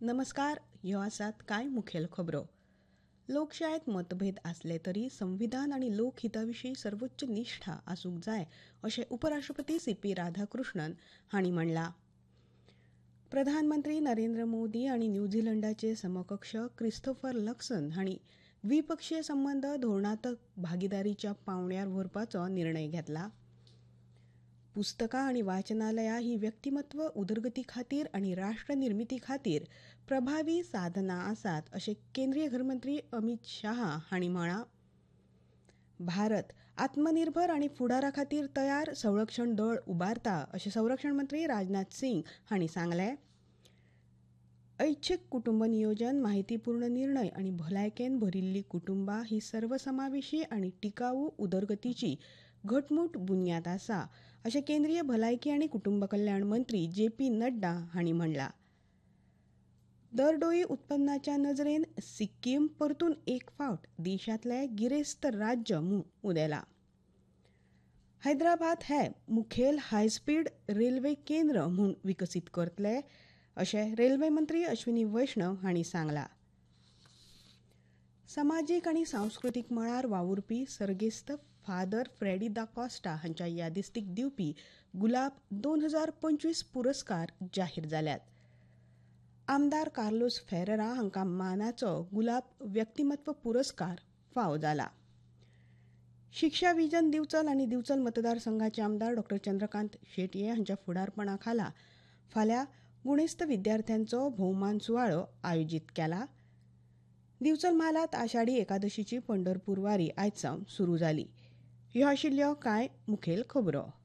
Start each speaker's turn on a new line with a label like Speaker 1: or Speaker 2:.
Speaker 1: नमस्कार. ह्यो आसात कांय मुखेल खबरो. लोकशायेत मतभेद आसले तरी संविधान आनी लोकहिता विशीं सर्वोच्च निश्ठा आसूंक जाय अशें उपराष्ट्रपती सी.पी. राधाकृष्णन हांणी म्हणलां. प्रधानमंत्री नरेंद्र मोदी आनी न्यूझीलंडाचे समकक्ष क्रिस्तोफर लक्सन हांणी द्विपक्षीय संबंद धोरणात्मक भागीदारीच्या पांवड्यार व्हरपाचो निर्णय घेतला. पुस्तकां आनी वाचनालयां ही व्यक्तिमत्व उदरगती खातीर आनी राष्ट्र निर्मिती खातीर प्रभावी साधनां आसात अशें केंद्रीय गृहमंत्री अमित शाह हांणी म्हळां. भारत आत्मनिर्भर आनी फुडारा खातीर तयार संरक्षण दळ उबारता अशें संरक्षण मंत्री राजनाथ सिंग हांणी सांगलें. ऐच्छिक कुटुंब नियोजन, माहितीपूर्ण निर्णय आनी भलायकेन भरिल्लीं कुटुंबां ही सर्वसमावेशी आनी टिकाऊ उदरगतीची घटमूट बुन्याद आसा अशें केंद्रीय भलायकी आनी कुटुंब कल्याण मंत्री जे.पी. नड्डा हांणी म्हणलां. दरडोई उत्पन्नाच्या नजरेन सिक्कीम परतून एक फावट देशांतलें गिरेस्त राज्य म्हूण उदेलां. हैदराबाद हें मुखेल हायस्पीड रेल्वे केंद्र म्हूण विकसीत करतले अशें रेल्वे मंत्री अश्विनी वैष्णव हांणी सांगलां. समाजीक आनी सांस्कृतीक मळार वावुरपी सर्गेस्त फादर फ्रेडी दा कॉस्टा हांच्या यादिस्तीक दिवपी गुलाब 2025 पुरस्कार जाहीर जाल्यात. आमदार कार्लोस फेरेरा हांकां मानाचो गुलाब व्यक्तिमत्व पुरस्कार फावो जाला. शिक्षा विजन दिवचल आनी दिवचल मतदारसंघाचे आमदार डॉ. चंद्रकांत शेटये हांच्या फुडारपणा खाला फाल्यां गुणेस्त विद्यार्थ्यांचो भोवमान सुवाळो आयोजीत केला. दिवचल म्हालांत आषाढी एकादशीची पंढरपूर वारी आयज सावन सुरू जाली. ह्यो आशिल्ल्यो कांय मुखेल खबरो.